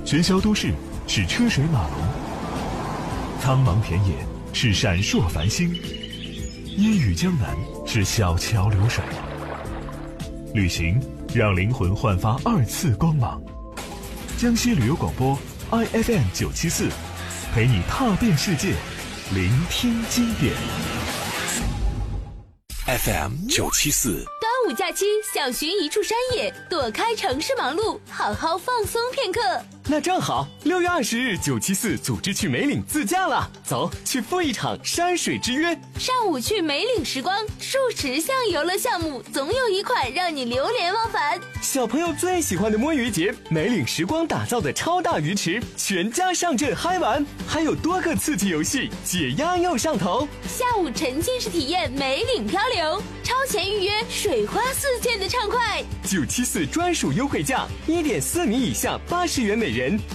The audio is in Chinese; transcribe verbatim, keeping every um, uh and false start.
喧嚣都市是车水马龙，苍茫田野是闪烁繁星，烟雨江南是小桥流水。旅行让灵魂焕发二次光芒。江西旅游广播 I F M 九七四，陪你踏遍世界，聆听经典。 F M 九七四。 端午假期想寻一处山野，躲开城市忙碌，好好放松片刻。 那正好，六月二十日，九七四组织去梅岭自驾了，走，去赴一场山水之约。 上午去梅岭时光，数十项游乐项目，总有一款让你流连忘返。 小朋友最喜欢的摸鱼节，梅岭时光打造的超大鱼池，全家上阵嗨玩，还有多个刺激游戏，解压又上头。 下午沉浸式体验梅岭漂流，超前预约，水花四溅的畅快。 九七四专属优惠价，一点四米以下八十元每人。